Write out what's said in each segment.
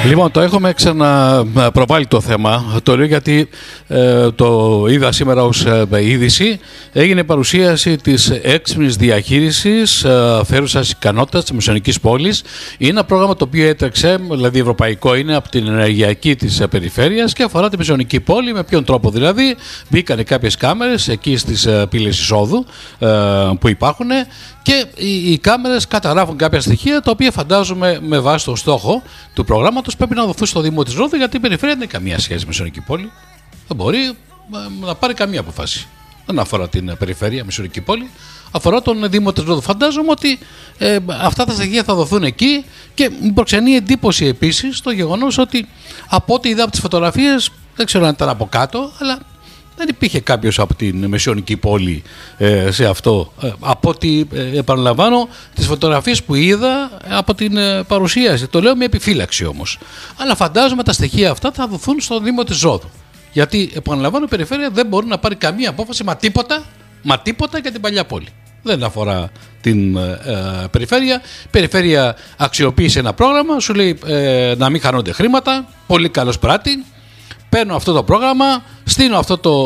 Λοιπόν, το έχουμε ξαναπροβάλει το θέμα. Το λέω γιατί το είδα σήμερα ως είδηση. Έγινε παρουσίαση της έξυπνης διαχείρισης φέρουσας ικανότητας της Μεσαιωνικής πόλης. Είναι ένα πρόγραμμα το οποίο έτρεξε, δηλαδή ευρωπαϊκό είναι, από την ενεργειακή της περιφέρειας και αφορά τη Μεσαιωνική πόλη. Με ποιον τρόπο δηλαδή? Μπήκανε κάποιες κάμερες εκεί στις πύλες εισόδου που υπάρχουν και οι κάμερες καταγράφουν κάποια στοιχεία τα οποία φαντάζομαι με βάση το στόχο του προγράμματος πρέπει να δοθούν στο Δήμο της Ρόδου, γιατί η περιφέρεια δεν έχει καμία σχέση με Μεσαιωνική πόλη. Δεν μπορεί να πάρει καμία αποφάση. Δεν αφορά την περιφέρεια, Μεσαιωνική πόλη. Αφορά τον Δήμο της Ρόδου. Φαντάζομαι ότι αυτά τα στοιχεία θα δοθούν εκεί και μου προξενεί εντύπωση επίσης το γεγονός ότι από ό,τι είδα από τις φωτογραφίες, δεν ξέρω αν ήταν από κάτω, αλλά δεν υπήρχε κάποιος από την Μεσαιωνική πόλη σε αυτό. Από ό,τι επαναλαμβάνω, τις φωτογραφίες που είδα από την παρουσίαση. Το λέω με επιφύλαξη όμως. Αλλά φαντάζομαι τα στοιχεία αυτά θα δοθούν στο Δήμο της Ρόδου. Γιατί, επαναλαμβάνω, η περιφέρεια δεν μπορεί να πάρει καμία απόφαση, μα τίποτα για την παλιά πόλη. Δεν αφορά την περιφέρεια. Η περιφέρεια αξιοποίησε ένα πρόγραμμα, σου λέει να μην χάνονται χρήματα. Πολύ καλός πράτη. Παίρνω αυτό το πρόγραμμα, στείνω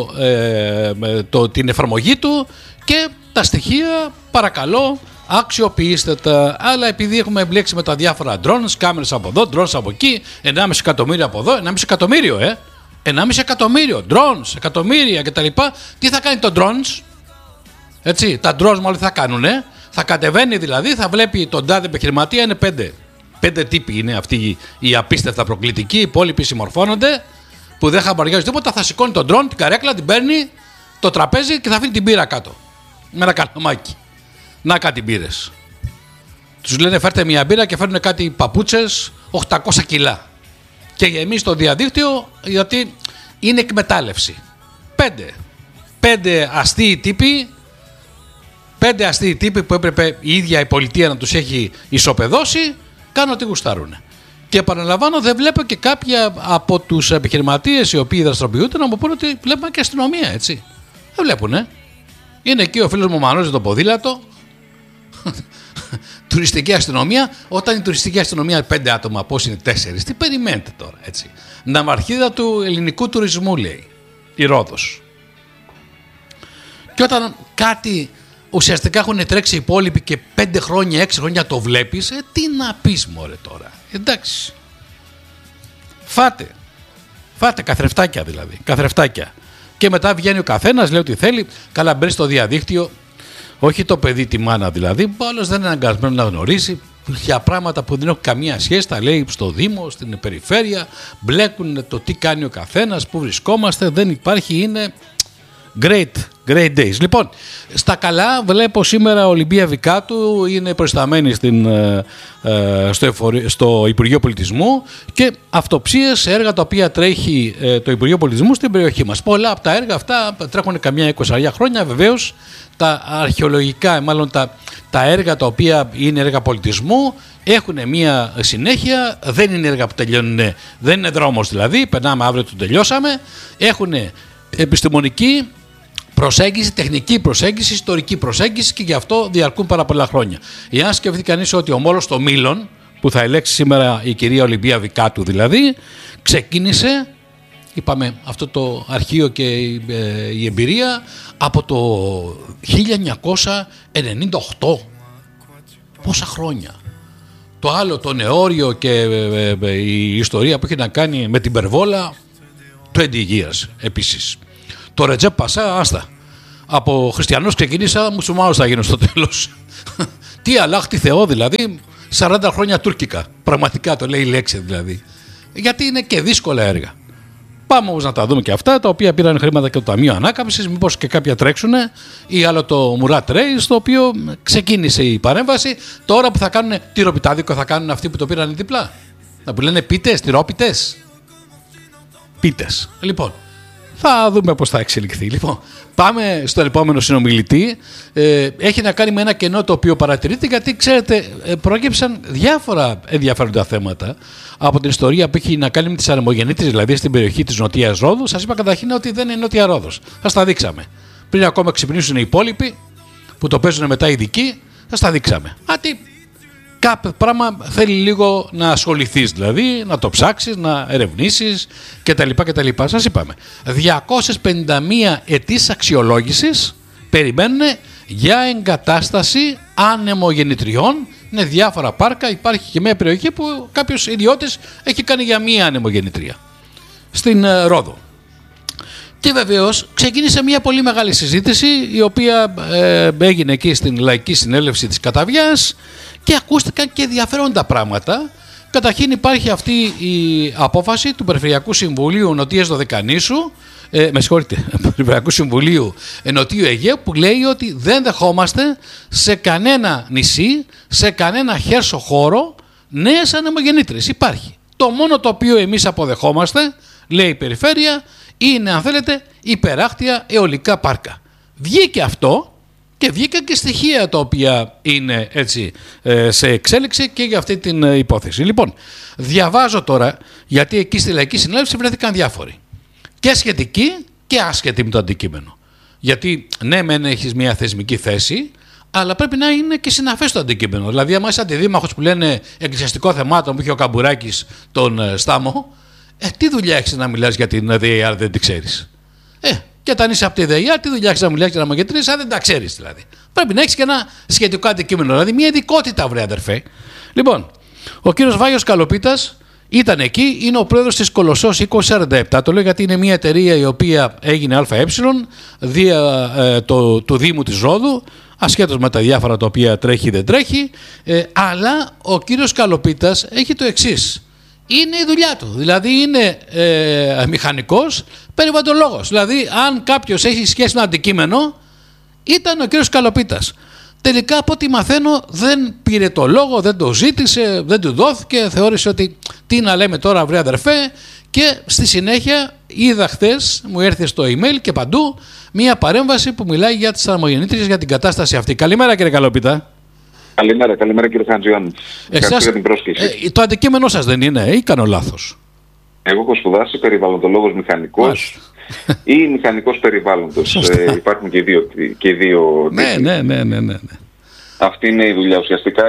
την εφαρμογή του και τα στοιχεία παρακαλώ αξιοποιήστε τα. Αλλά επειδή έχουμε εμπλέξει με τα διάφορα drones, κάμερες από εδώ, drones από εκεί, 1,5 εκατομμύριο από εδώ, 1,5 εκατομμύριο 1,5 εκατομμύριο drones, εκατομμύρια κτλ. Τι θα κάνει το drones? Έτσι, τα drones μόλις θα κάνουν, θα κατεβαίνει δηλαδή, θα βλέπει τον τάδε επιχειρηματία, είναι 5 τύποι είναι αυτοί οι απίστευτα προκλητικοί, οι υπόλοιποι συμμορφώνονται, που δεν χαμπαριάζει τίποτα, θα σηκώνει τον ντρόν, την καρέκλα, την παίρνει, το τραπέζι και θα αφήνει την πύρα κάτω. Με ένα καλαμάκι. Να κάτι μπύρες. Τους λένε φέρτε μια μπύρα και φέρνουν κάτι παπούτσες 800 κιλά. Και εμείς στο διαδίκτυο, γιατί είναι εκμετάλλευση. 5 αστείοι τύποι που έπρεπε η ίδια η πολιτεία να τους έχει ισοπεδώσει, κάνουν ό,τι γουστάρουν. Και επαναλαμβάνω, δεν βλέπω και κάποια από τους επιχειρηματίες οι οποίοι δραστηριοποιούνται να μου πούνε ότι βλέπουμε και αστυνομία, έτσι. Δεν βλέπουνε. Είναι εκεί ο φίλος μου Μανώλης για το ποδήλατο. Τουριστική αστυνομία. Όταν η τουριστική αστυνομία 5 άτομα, πώς είναι 4, τι περιμένετε τώρα, έτσι. Ναυαρχίδα του ελληνικού τουρισμού, λέει η Ρόδος. Και όταν κάτι ουσιαστικά έχουν τρέξει οι υπόλοιποι και 5 χρόνια, 6 χρόνια το βλέπεις, τι να πεις μωρέ τώρα. Εντάξει. Φάτε καθρεφτάκια δηλαδή. Καθρεφτάκια. Και μετά βγαίνει ο καθένας, λέει ότι θέλει. Καλά, μπαίνει στο διαδίκτυο. Όχι το παιδί, τη μάνα δηλαδή. Ο άλλος δεν είναι αναγκασμένο να γνωρίσει για πράγματα που δεν έχουν καμία σχέση. Τα λέει στο Δήμο, στην περιφέρεια. Μπλέκουν το τι κάνει ο καθένας, πού βρισκόμαστε. Δεν υπάρχει, είναι great days. Λοιπόν, στα βλέπω σήμερα Ολυμπία Βικάτου είναι προϊσταμένη στο Υπουργείο Πολιτισμού και αυτοψίες σε έργα τα οποία τρέχει το Υπουργείο Πολιτισμού στην περιοχή μας. Πολλά από τα έργα αυτά τρέχουν καμιά 20 χρόνια. Βεβαίως τα αρχαιολογικά, μάλλον τα έργα τα οποία είναι έργα πολιτισμού έχουν μια συνέχεια, δεν είναι έργα που τελειώνουν, δεν είναι δρόμος δηλαδή, περνάμε αύριο, το τελειώσαμε. Έχουν επιστημονική προσέγγιση, τεχνική προσέγγιση, ιστορική προσέγγιση και γι' αυτό διαρκούν πάρα πολλά χρόνια. Εάν σκεφτεί κανείς ότι ο μόλος των Μήλων, που θα ελέξει σήμερα η κυρία Ολυμπία Βικάτου δηλαδή, ξεκίνησε, είπαμε, αυτό το αρχείο και η εμπειρία από το 1998. Πόσα χρόνια. Το άλλο, το νεόριο και η ιστορία που έχει να κάνει με την Περβόλα, 20 years επίσης. Το Ρετζέπ Πασά, άστα. Από χριστιανός ξεκίνησα, μουσουλμάνος θα γίνω στο τέλος. Τι αλλάχτη Θεό δηλαδή, 40 χρόνια τουρκικά. Πραγματικά το λέει η λέξη δηλαδή. Γιατί είναι και δύσκολα έργα. Πάμε όμως να τα δούμε και αυτά, τα οποία πήραν χρήματα και το Ταμείο Ανάκαμψης, μήπως και κάποια τρέξουνε, ή άλλο το Murat Reis, το οποίο ξεκίνησε η παρέμβαση. Τώρα που θα κάνουν τυροπιτάδικο, θα κάνουν αυτοί που το πήραν διπλά. Να που λένε πίτες, τυρόπιτες. Πίτες. Λοιπόν. Θα δούμε πώς θα εξελιχθεί. Λοιπόν, πάμε στον επόμενο συνομιλητή. Έχει να κάνει με ένα κενό το οποίο παρατηρείται, γιατί ξέρετε, προέκυψαν διάφορα ενδιαφέροντα θέματα από την ιστορία που έχει να κάνει με τις αρμογεννήτριες, δηλαδή στην περιοχή της Νοτιάς Ρόδου. Σας είπα καταρχήν ότι δεν είναι Νότια Ρόδος. Σας τα δείξαμε. Πριν ακόμα ξυπνήσουν οι υπόλοιποι που το παίζουν μετά οι ειδικοί, σας τα δείξαμε. Κάποιο πράγμα θέλει λίγο να ασχοληθείς, δηλαδή να το ψάξεις, να ερευνήσεις κτλ. Σας είπαμε, 251 αιτήσεις αξιολόγησης περιμένουν για εγκατάσταση ανεμογεννητριών. Είναι διάφορα πάρκα, υπάρχει και μια περιοχή που κάποιος ιδιώτης έχει κάνει για μία ανεμογεννητρία στην Ρόδο. Και βεβαίως ξεκίνησε μια πολύ μεγάλη συζήτηση, η οποία έγινε εκεί στην Λαϊκή Συνέλευση της Καταβιάς, και ακούστηκαν και ενδιαφέροντα πράγματα. Καταρχήν υπάρχει αυτή η απόφαση του Περιφερειακού Συμβουλίου Νοτίας Δωδεκανήσου, Περιφερειακού Συμβουλίου Νοτίου Αιγαίου, που λέει ότι δεν δεχόμαστε σε κανένα νησί, σε κανένα χέρσο χώρο νέες ανεμογεννήτριες. Υπάρχει. Το μόνο το οποίο εμείς αποδεχόμαστε, λέει η Περιφέρεια, είναι, αν θέλετε, υπεράχτια αιωλικά πάρκα. Βγήκε αυτό και βγήκαν και στοιχεία τα οποία είναι έτσι σε εξέλιξη και για αυτή την υπόθεση. Λοιπόν, διαβάζω τώρα, γιατί εκεί στη Λαϊκή Συνέλευση βρέθηκαν διάφοροι. Και σχετικοί και άσχετοι με το αντικείμενο. Γιατί ναι, μεν έχεις μια θεσμική θέση, αλλά πρέπει να είναι και συναφές το αντικείμενο. Δηλαδή, άμα είσαι αντιδήμαρχος που λένε εκκλησιαστικό θεμάτων που είχε ο Καμπουράκης τον Στάμο, τι δουλειά έχεις να μιλάς για την ΔΕΙΑΡ, δεν την ξέρεις. Και όταν είσαι από τη ΔΕΙΑΡ, τι δουλειά έχεις να μιλάς για την ανεμογεννήτριες, αν δεν τα ξέρεις δηλαδή. Πρέπει να έχεις και ένα σχετικό αντικείμενο, δηλαδή μια ειδικότητα, βρε αδερφέ. Λοιπόν, ο κύριος Βάγιος Καλοπίτας ήταν εκεί, είναι ο πρόεδρος της Κολοσσός 2047. Το λέω γιατί είναι μια εταιρεία η οποία έγινε ΑΕ του Δήμου της Ρόδου, ασχέτως με τα διάφορα τα οποία τρέχει ή δεν τρέχει, αλλά ο κύριος Καλοπίτας έχει το εξής. Είναι η δουλειά του, δηλαδή είναι μηχανικός περιβαλλοντολόγος. Δηλαδή, αν κάποιος έχει σχέση με αντικείμενο, ήταν ο κύριος Καλοπίτας. Τελικά, από ό,τι μαθαίνω, δεν πήρε το λόγο, δεν το ζήτησε, δεν του δόθηκε, θεώρησε ότι τι να λέμε τώρα, βρε αδερφέ, και στη συνέχεια είδα χθες, μου έρθει στο email και παντού, μία παρέμβαση που μιλάει για τις ανεμογεννήτριες, για την κατάσταση αυτή. Καλημέρα, κύριε Καλοπίτα. Καλημέρα κύριε Χαντζιάννη. Ευχαριστώ για την πρόσκληση. Το αντικείμενό σας δεν είναι, ή κάνω λάθος? Εγώ έχω σπουδάσει περιβαλλοντολόγος μηχανικός ή μηχανικός περιβάλλοντος. Υπάρχουν και δύο. Ναι. Αυτή είναι η δουλειά. Ουσιαστικά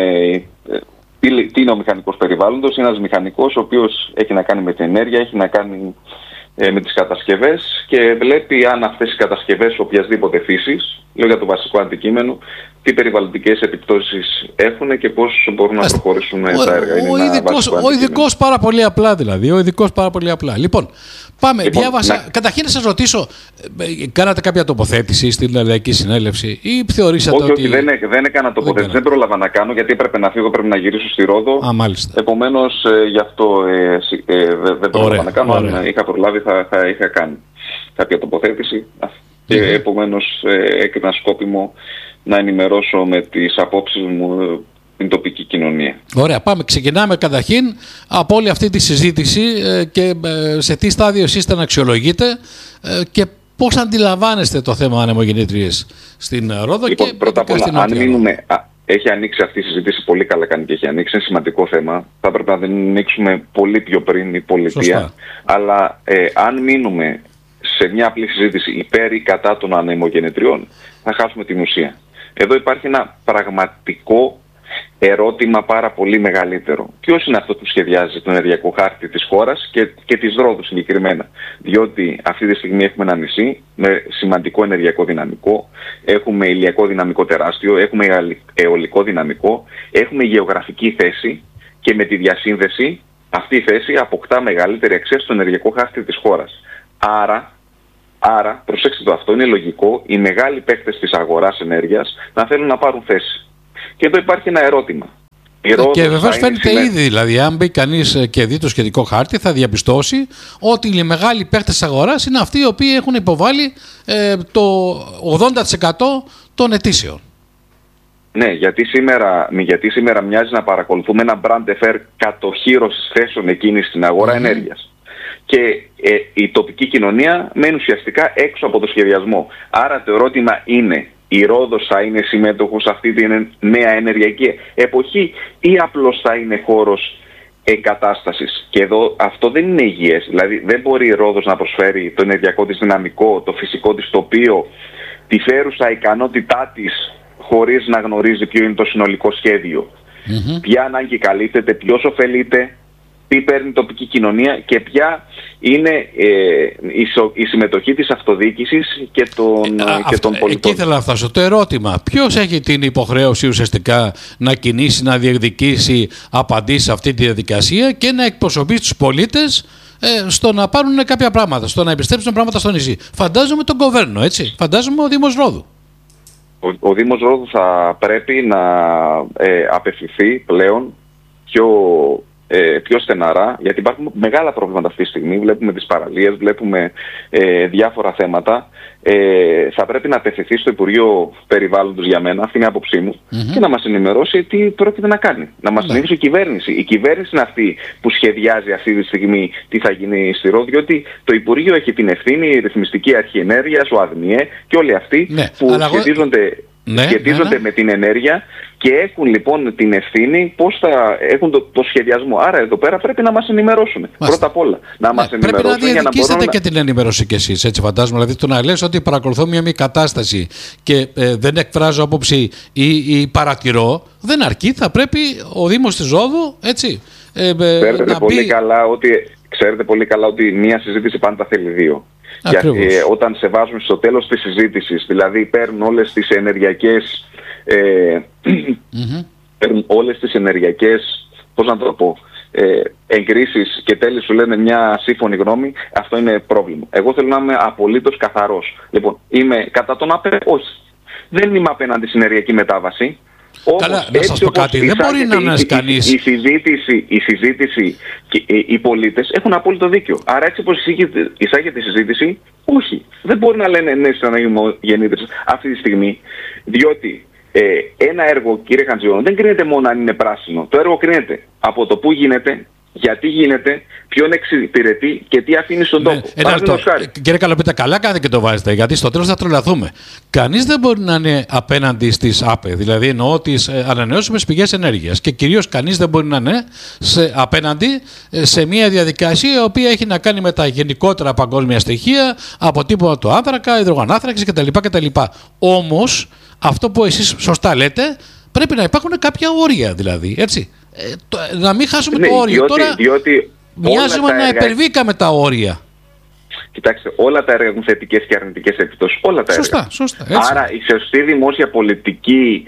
τι είναι ο μηχανικός περιβάλλοντος? Είναι ένας μηχανικός ο οποίος έχει να κάνει με την ενέργεια, έχει να κάνει με τις κατασκευές και βλέπει αν αυτές οι κατασκευές οποιασδήποτε φύσης, λέω για το βασικό αντικείμενο, τι περιβαλλοντικές επιπτώσεις έχουν και πώς μπορούν να προχωρήσουν τα έργα. Ο ειδικός πάρα πολύ απλά δηλαδή. Λοιπόν, πάμε. Διάβασα. Καταρχήν να σας ρωτήσω, κάνατε κάποια τοποθέτηση στην Λαϊκή Συνέλευση ή θεωρήσατε ότι... Όχι, δεν έκανα τοποθέτηση. Δεν πρόλαβα να κάνω γιατί έπρεπε να φύγω, πρέπει να γυρίσω στη Ρόδο. Επομένως, γι' αυτό δεν πρόλαβα να κάνω. Αν είχα προλάβει θα είχα κάνει κάποια τοποθέτηση. Και επομένως έκρινα σκόπιμο να ενημερώσω με τις απόψεις μου την τοπική κοινωνία. Ωραία, πάμε. Ξεκινάμε καταρχήν από όλη αυτή τη συζήτηση και σε τι στάδιο εσείς την αξιολογείτε και πώς αντιλαμβάνεστε το θέμα ανεμογεννήτριες στην Ρόδο. Λοιπόν, και πρώτα απ' όλα, αν μείνουμε... Έχει ανοίξει αυτή η συζήτηση, πολύ καλά κάνει και έχει ανοίξει, είναι σημαντικό θέμα. Θα πρέπει να την ανοίξουμε πολύ πιο πριν η πολιτεία. Σωστά. Αλλά αν μείνουμε σε μια απλή συζήτηση υπέρ ή κατά των ανεμογεννητριών, θα χάσουμε την ουσία. Εδώ υπάρχει ένα πραγματικό ερώτημα πάρα πολύ μεγαλύτερο. Ποιος είναι αυτό που σχεδιάζει τον ενεργειακό χάρτη της χώρας και της Ρόδου συγκεκριμένα? Διότι αυτή τη στιγμή έχουμε ένα νησί με σημαντικό ενεργειακό δυναμικό, έχουμε ηλιακό δυναμικό τεράστιο, έχουμε αιωλικό δυναμικό, έχουμε γεωγραφική θέση και με τη διασύνδεση αυτή η θέση αποκτά μεγαλύτερη αξία στο ενεργειακό χάρτη της χώρας. Άρα, προσέξτε το, αυτό είναι λογικό, οι μεγάλοι παίκτες της αγοράς ενέργειας να θέλουν να πάρουν θέση. Και εδώ υπάρχει ένα ερώτημα. Και βεβαίως φαίνεται ήδη, δηλαδή, αν μπει κανείς και δει το σχετικό χάρτη, θα διαπιστώσει ότι οι μεγάλοι παίκτες της αγοράς είναι αυτοί οι οποίοι έχουν υποβάλει το 80% των αιτήσεων. Ναι, γιατί σήμερα μοιάζει να παρακολουθούμε ένα brand affair κατοχύρωσης θέσεων εκείνης στην αγορά ενέργειας. Και η τοπική κοινωνία μένει ουσιαστικά έξω από το σχεδιασμό. Άρα το ερώτημα είναι, η Ρόδος θα είναι συμμέτοχος σε αυτή τη νέα ενεργειακή εποχή ή απλώς θα είναι χώρος εγκατάστασης? Και εδώ αυτό δεν είναι υγιές. Δηλαδή δεν μπορεί η Ρόδος να προσφέρει το ενεργειακό της δυναμικό, το φυσικό της τοπίο, τη φέρουσα ικανότητά της χωρίς να γνωρίζει ποιο είναι το συνολικό σχέδιο. ποια ανάγκη καλύπτεται, ποιος ωφελείται, τι παίρνει η τοπική κοινωνία και ποια είναι η συμμετοχή της αυτοδιοίκησης και των πολιτών. Εκεί ήθελα να φτάσω. Το ερώτημα, ποιος έχει την υποχρέωση ουσιαστικά να κινήσει, να διεκδικήσει απαντήσεις σε αυτή τη διαδικασία και να εκπροσωπήσει τους πολίτες στο να πάρουν κάποια πράγματα, στο να επιστρέψουν πράγματα στο νησί. Φαντάζομαι τον Κοβέρνο, έτσι. Φαντάζομαι ο Δήμος Ρόδου. Ο Δήμος Ρόδου θα πρέπει να απευθυνθεί πλέον πιο στεναρά, γιατί υπάρχουν μεγάλα προβλήματα αυτή τη στιγμή. Βλέπουμε τις παραλίες, βλέπουμε διάφορα θέματα. Θα πρέπει να απευθυνθεί στο Υπουργείο Περιβάλλοντος, για μένα, αυτή είναι η άποψή μου, και να μας ενημερώσει τι πρόκειται να κάνει. Να μας ενημερώσει η κυβέρνηση. Η κυβέρνηση είναι αυτή που σχεδιάζει αυτή τη στιγμή τι θα γίνει στη Ρόδο, διότι το Υπουργείο έχει την ευθύνη, η Ρυθμιστική Αρχή Ενέργειας, ο ΑΔΜΙΕ και όλοι αυτοί που σχετίζονται με την ενέργεια και έχουν λοιπόν την ευθύνη πώς θα έχουν το σχεδιασμό. Άρα εδώ πέρα πρέπει να μας ενημερώσουν. Πρώτα απ' όλα. Να μας ενημερώσουν. Πρέπει να διεκδικήσετε και την ενημέρωση κι εσείς, έτσι φαντάζομαι. Δηλαδή το να λες ότι παρακολουθώ μια κατάσταση και δεν εκφράζω άποψη ή παρατηρώ, δεν αρκεί. Θα πρέπει ο Δήμος της Ρόδου, έτσι. Ξέρετε πολύ καλά ότι μια συζήτηση πάντα θέλει δύο. Γιατί όταν σε βάζουν στο τέλος της συζήτησης, δηλαδή παίρνουν όλες τις ενεργειακές πώς να το πω, εγκρίσεις και τέλει σου λένε μια σύμφωνη γνώμη, αυτό είναι πρόβλημα. Εγώ θέλω να είμαι απολύτως καθαρός. Λοιπόν, είμαι κατά τον ΑΠΕ, όχι. Δεν είμαι απέναντι στην ενεργειακή μετάβαση. Καλά, να σας πω κάτι, δεν μπορεί να είναι κανείς. Η συζήτηση και οι πολίτες έχουν απόλυτο δίκιο. Άρα έτσι όπως εισάγεται η συζήτηση, όχι. Δεν μπορεί να λένε ναι στις αναγεννήτρες αυτή τη στιγμή, διότι ένα έργο, κύριε Χαντζιώνο, δεν κρίνεται μόνο αν είναι πράσινο. Το έργο κρίνεται από το πού γίνεται, γιατί γίνεται, ποιον εξυπηρετεί και τι αφήνει στον τόπο. Κύριε Καλοπίτα, καλά κάνετε και το βάζετε, γιατί στο τέλος θα τρελαθούμε. Κανείς δεν μπορεί να είναι απέναντι στις ΑΠΕ, δηλαδή εννοώ τις ανανεώσιμες πηγές ενέργειας. Και κυρίως κανείς δεν μπορεί να είναι απέναντι σε μια διαδικασία η οποία έχει να κάνει με τα γενικότερα παγκόσμια στοιχεία, αποτύπωμα του άνθρακα, υδρογονάνθραξης κτλ. Όμως, αυτό που εσείς σωστά λέτε, πρέπει να υπάρχουν κάποια όρια δηλαδή, έτσι. Να μην χάσουμε το όριο. Διότι μοιάζουμε να υπερβήκαμε τα όρια. Κοιτάξτε, όλα τα έργα έχουν θετικές και αρνητικές επιπτώσεις. Όλα τα έργα. Σωστά, άρα η σωστή δημόσια πολιτική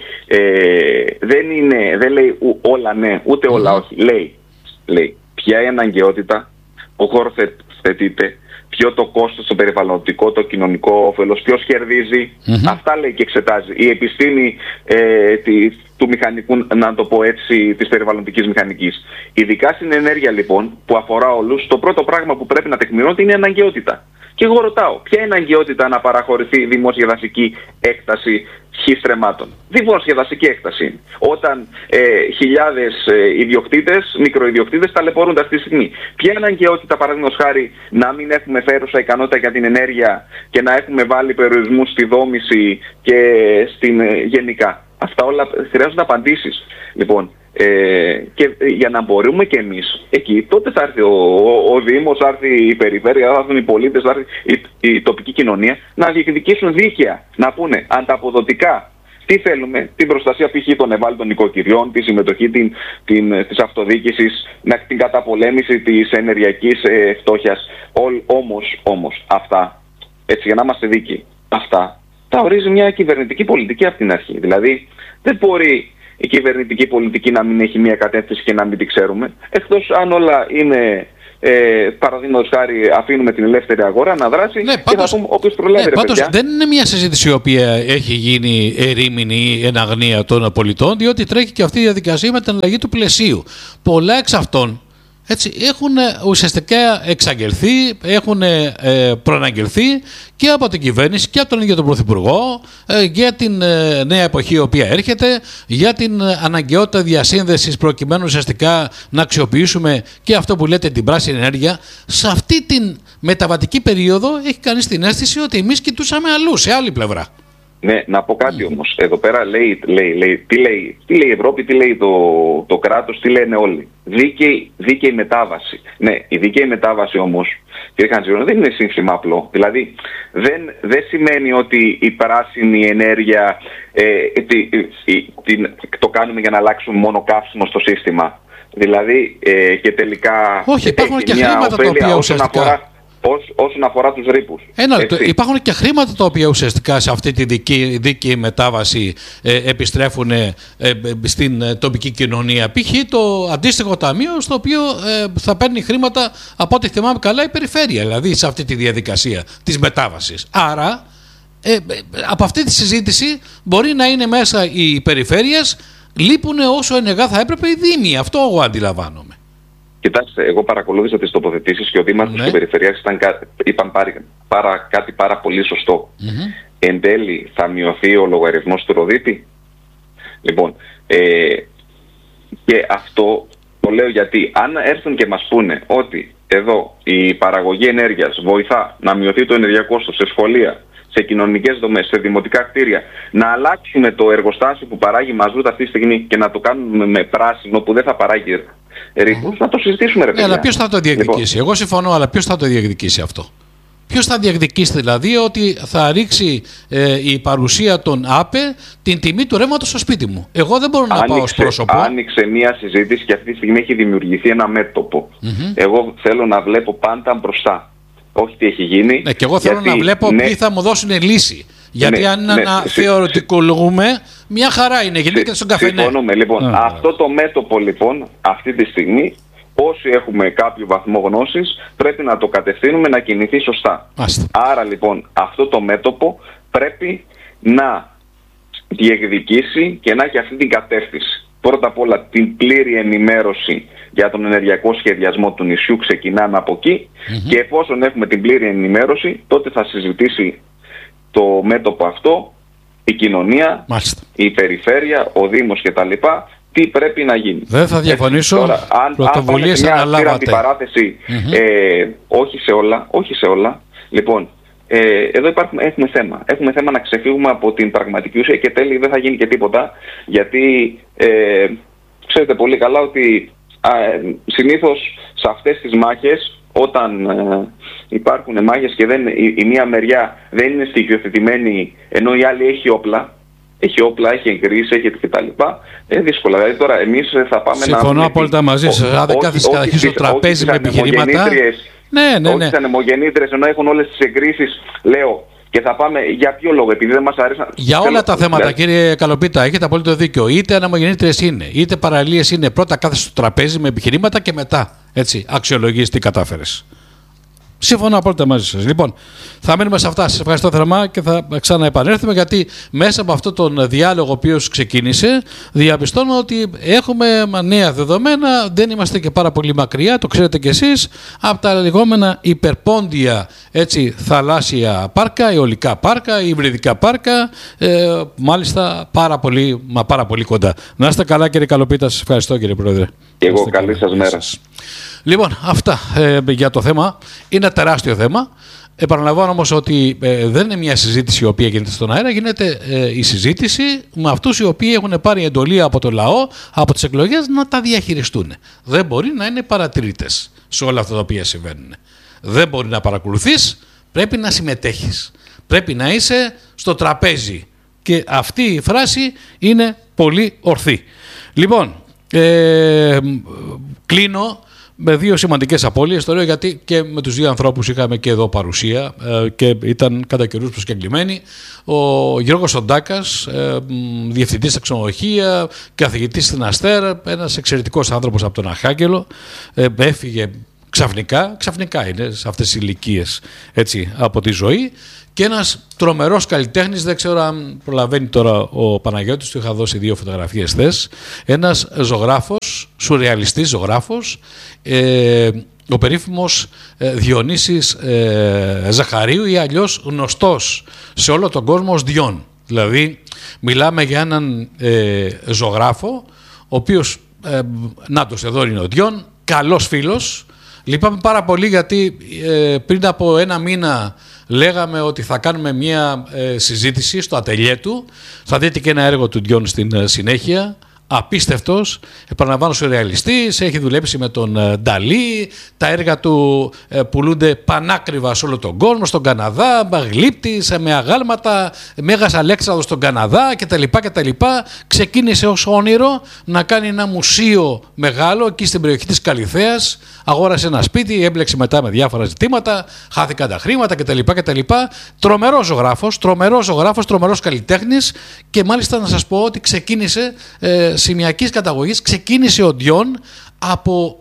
δεν λέει όλα ναι, ούτε όλα όχι. Λέει ποια η αναγκαιότητα, ο χώρος θετείται, ποιο το κόστος, το περιβαλλοντικό, το κοινωνικό όφελος, ποιος κερδίζει. Αυτά λέει και εξετάζει. Η επιστήμη του μηχανικού, να το πω έτσι, της περιβαλλοντικής μηχανικής. Ειδικά στην ενέργεια λοιπόν, που αφορά όλους, το πρώτο πράγμα που πρέπει να τεκμηρώνεται είναι η αναγκαιότητα. Και εγώ ρωτάω, ποια είναι η αναγκαιότητα να παραχωρηθεί δημόσια δασική έκταση χιστρεμάτων? Δημόσια δασική έκταση. Όταν χιλιάδες ιδιοκτήτες, μικροϊδιοκτήτες ταλαιπωρούνται αυτή τη στιγμή. Ποια είναι η αναγκαιότητα, παραδείγματος χάρη, να μην έχουμε φέρουσα ικανότητα για την ενέργεια και να έχουμε βάλει περιορισμούς στη δόμηση και γενικά? Αυτά όλα χρειάζονται απαντήσεις. Λοιπόν, και για να μπορούμε και εμείς εκεί, τότε θα έρθει ο Δήμος, θα έρθει η περιφέρεια, θα έρθουν οι πολίτες, θα έρθει η τοπική κοινωνία να διεκδικήσουν δίκαια, να πούνε ανταποδοτικά τι θέλουμε, την προστασία π.χ. των ευάλωτων νοικοκυριών, τη συμμετοχή της αυτοδιοίκησης, την καταπολέμηση της ενεργειακής φτώχειας. Όμως αυτά, έτσι για να είμαστε δίκαιοι, αυτά τα ορίζει μια κυβερνητική πολιτική από την αρχή. Δηλαδή δεν μπορεί η κυβερνητική πολιτική να μην έχει μια κατεύθυνση και να μην την ξέρουμε, εκτός αν όλα είναι παραδείγματος χάρη αφήνουμε την ελεύθερη αγορά να δράσει και θα πούμε όποιος προλάβει. Πάντως δεν είναι μια συζήτηση η οποία έχει γίνει ερήμηνη ή εν αγνία των πολιτών, διότι τρέχει και αυτή η διαδικασία με την αλλαγή του πλαισίου. Πολλά εξ αυτών, έτσι, έχουν ουσιαστικά εξαγγελθεί, έχουν προαναγγελθεί και από την κυβέρνηση και από τον ίδιο τον Πρωθυπουργό για την νέα εποχή η οποία έρχεται, για την αναγκαιότητα διασύνδεσης προκειμένου ουσιαστικά να αξιοποιήσουμε και αυτό που λέτε την πράσινη ενέργεια. Σε αυτή την μεταβατική περίοδο έχει κανείς την αίσθηση ότι εμείς κοιτούσαμε αλλού, σε άλλη πλευρά. Ναι, να πω κάτι όμως. Εδώ πέρα λέει, τι λέει η Ευρώπη, τι λέει το κράτος, τι λένε όλοι. Δίκαιη μετάβαση. Ναι, η δίκαιη μετάβαση όμως, κύριε Χαντζιώνη, δεν είναι σύνθημα απλό. Δηλαδή, δεν σημαίνει ότι η πράσινη ενέργεια το κάνουμε για να αλλάξουμε μόνο καύσιμο στο σύστημα. Δηλαδή, και τελικά... Όχι, υπάρχουν και χρήματα τα οποία ουσιαστικά... Όσον αφορά τους ρήπους. Υπάρχουν και χρήματα τα οποία ουσιαστικά σε αυτή τη δίκαιη μετάβαση επιστρέφουν στην τοπική κοινωνία. Π.χ. το αντίστοιχο ταμείο στο οποίο θα παίρνει χρήματα, από ό,τι θυμάμαι καλά, η περιφέρεια, δηλαδή σε αυτή τη διαδικασία της μετάβασης. Άρα, από αυτή τη συζήτηση μπορεί να είναι μέσα οι περιφέρειες, λείπουν όσο ενεργά θα έπρεπε οι δήμοι. Αυτό εγώ αντιλαμβάνομαι. Κοιτάξτε, εγώ παρακολούθησα τις τοποθετήσεις και ο Δήμαρχος και η Περιφερειάρχης είπαν κάτι πάρα πολύ σωστό. Εν τέλει θα μειωθεί ο λογαριασμός του ροδίτη. Λοιπόν, και αυτό το λέω γιατί αν έρθουν και μας πούνε ότι εδώ η παραγωγή ενέργειας βοηθά να μειωθεί το ενεργειακό κόστος σε σχολεία, σε κοινωνικές δομές, σε δημοτικά κτίρια, να αλλάξουμε το εργοστάσιο που παράγει μαζούτα αυτή τη στιγμή και να το κάνουμε με πράσινο που δεν θα παράγει ρήπους, να το συζητήσουμε, ρε παιδιά. Αλλά ποιος θα το διεκδικήσει? Λοιπόν, εγώ συμφωνώ, αλλά ποιος θα το διεκδικήσει αυτό? Ποιος θα διεκδικήσει δηλαδή ότι θα ρίξει η παρουσία των ΑΠΕ την τιμή του ρεύματος στο σπίτι μου? Εγώ δεν μπορώ να πάω ως πρόσωπο. Άνοιξε μια συζήτηση και αυτή τη στιγμή έχει δημιουργηθεί ένα μέτωπο. Εγώ θέλω να βλέπω πάντα μπροστά. Όχι τι έχει γίνει. Ναι, και εγώ θέλω να βλέπω ποιοι θα μου δώσουν λύση. Γιατί αν να θεωρητικολογούμε, μια χαρά είναι. Γίνεται στον καφενέ. Συμφωνούμε. Λοιπόν, αυτό το μέτωπο λοιπόν αυτή τη στιγμή, όσοι έχουμε κάποιο βαθμό γνώσης, πρέπει να το κατευθύνουμε να κινηθεί σωστά. Άρα λοιπόν αυτό το μέτωπο πρέπει να διεκδικήσει και να έχει αυτή την κατεύθυνση. Πρώτα απ' όλα την πλήρη ενημέρωση για τον ενεργειακό σχεδιασμό του νησιού, ξεκινάμε από εκεί και εφόσον έχουμε την πλήρη ενημέρωση, τότε θα συζητήσει το μέτωπο αυτό, η κοινωνία, η περιφέρεια, ο Δήμος κτλ. Τι πρέπει να γίνει. Δεν θα διαφωνήσω. Τώρα, αν πάμε σε μια αντιπαράθεση, όχι σε όλα. Λοιπόν, εδώ έχουμε θέμα. Έχουμε θέμα να ξεφύγουμε από την πραγματική ουσία και τέλει δεν θα γίνει και τίποτα. Γιατί ξέρετε πολύ καλά ότι συνήθως σε αυτές τις μάχες, όταν υπάρχουν μάχες και η μία μεριά δεν είναι στοιχειοθετημένη ενώ η άλλη έχει όπλα, έχει εγκρίσει, έχει κτλ. Δύσκολα. Δηλαδή τώρα εμείς θα πάμε Συμφωνώ απόλυτα μαζί σας. Αν δεν κάθεσαι καταρχήν στο τραπέζι με επιχειρήματα. Ναι. Όχι σαν αιμογεννήτριες, ενώ έχουν όλες τις εγκρίσεις, λέω. Και θα πάμε για ποιο λόγο, επειδή δεν μας αρέσει. Για όλα τα θέματα, κύριε Καλοπίτα, έχετε απόλυτο δίκιο. Είτε αναμογεννήτριες είναι, είτε παραλίες είναι. Πρώτα κάθεσαι στο τραπέζι με επιχειρήματα και μετά αξιολογείς τι κατάφερες. Συμφωνώ απόλυτα μαζί σας. Λοιπόν, θα μείνουμε σε αυτά. Σας ευχαριστώ θερμά και θα ξαναεπανέλθουμε, γιατί μέσα από αυτόν τον διάλογο ο οποίος ξεκίνησε, διαπιστώνω ότι έχουμε νέα δεδομένα. Δεν είμαστε και πάρα πολύ μακριά, το ξέρετε κι εσείς, από τα λεγόμενα υπερπόντια θαλάσσια πάρκα, αιωλικά πάρκα, υβριδικά πάρκα, μάλιστα πάρα πολύ κοντά. Να είστε καλά, κύριε Καλοπίτα. Σας ευχαριστώ, κύριε Πρόεδρε. Και εγώ καλή σας μέρα. Λοιπόν, αυτά για το θέμα. Είναι τεράστιο θέμα. Επαναλαμβάνω όμως ότι δεν είναι μια συζήτηση η οποία γίνεται στον αέρα. Γίνεται η συζήτηση με αυτούς οι οποίοι έχουν πάρει εντολή από το λαό, από τις εκλογές, να τα διαχειριστούν. Δεν μπορεί να είναι παρατηρητές σε όλα αυτά τα οποία συμβαίνουν. Δεν μπορεί να παρακολουθείς, πρέπει να συμμετέχεις. Πρέπει να είσαι στο τραπέζι. Και αυτή η φράση είναι πολύ ορθή. Λοιπόν, κλείνω με δύο σημαντικές απώλειες. Το λέω γιατί και με τους δύο ανθρώπους είχαμε και εδώ παρουσία και ήταν κατά καιρούς προσκεκλημένοι. Ο Γιώργος Σοντάκας, διευθυντής στα ξενοδοχεία, καθηγητής στην Αστέρ, ένας εξαιρετικός άνθρωπος από τον Αρχάγγελο, έφυγε ξαφνικά είναι σε αυτές τις ηλικίες από τη ζωή. Και ένας τρομερός καλλιτέχνης, δεν ξέρω αν προλαβαίνει τώρα ο Παναγιώτης, του είχα δώσει δύο φωτογραφίες χθες. Ένας ζωγράφος, σουρεαλιστής ζωγράφος, ο περίφημος Διονύσης Ζαχαρίου, ή αλλιώς γνωστός σε όλο τον κόσμο ως Διόν. Δηλαδή μιλάμε για έναν ζωγράφο, ο οποίος, νάτος εδώ είναι ο Διόν, καλός φίλος. Λυπάμαι πάρα πολύ γιατί πριν από ένα μήνα λέγαμε ότι θα κάνουμε μια συζήτηση στο ατελιέ του. Θα δείτε και ένα έργο του Διόν στην συνέχεια. Απίστευτος, επαναλαμβάνω, σουρεαλιστής, έχει δουλέψει με τον Νταλή, τα έργα του πουλούνται πανάκριβα σε όλο τον κόσμο, στον Καναδά, γλύπτης, με αγάλματα, Μέγας Αλέξανδρος στον Καναδά κτλ. Ξεκίνησε ως όνειρο να κάνει ένα μουσείο μεγάλο εκεί στην περιοχή της Καλιθέας, αγόρασε ένα σπίτι, έμπλεξε μετά με διάφορα ζητήματα, χάθηκαν τα χρήματα κτλ. Τρομερός ζωγράφος, τρομερός καλλιτέχνης, και μάλιστα να σας πω ότι ξεκίνησε σημειακής καταγωγής, ξεκίνησε ο Διόν από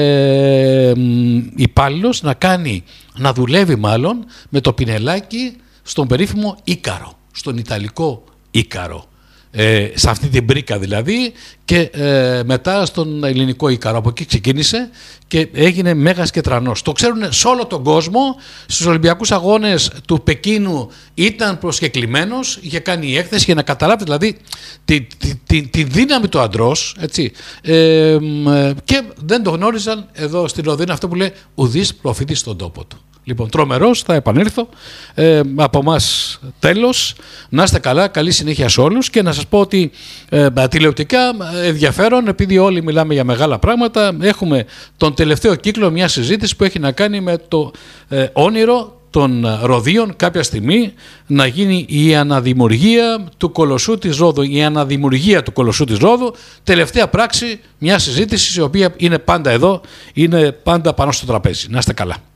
υπάλληλος να δουλεύει μάλλον με το πινελάκι στον περίφημο Ίκαρο, στον Ιταλικό Ίκαρο. Σε αυτή την πρίκα δηλαδή, και μετά στον ελληνικό Ίκαρο. Από εκεί ξεκίνησε και έγινε μέγας και τρανός. Το ξέρουν σε όλο τον κόσμο. Στους Ολυμπιακούς Αγώνες του Πεκίνου ήταν προσκεκλημένος, είχε κάνει έκθεση για να καταλάβει δηλαδή τη δύναμη του αντρός, έτσι. Και δεν το γνώριζαν εδώ στην Ροδίνα, αυτό που λέει ουδής προφήτης στον τόπο του. Λοιπόν, τρομερός, θα επανέλθω. Από εμάς τέλος. Να είστε καλά, καλή συνέχεια σε όλους, και να σας πω ότι τηλεοπτικά ενδιαφέρον, επειδή όλοι μιλάμε για μεγάλα πράγματα, έχουμε τον τελευταίο κύκλο μια συζήτηση που έχει να κάνει με το όνειρο των Ροδίων κάποια στιγμή να γίνει η αναδημιουργία του Κολοσσού της Ρόδου. Η αναδημιουργία του Κολοσσού της Ρόδου, τελευταία πράξη, μια συζήτηση η οποία είναι πάντα εδώ, είναι πάντα πάνω στο τραπέζι. Να είστε καλά.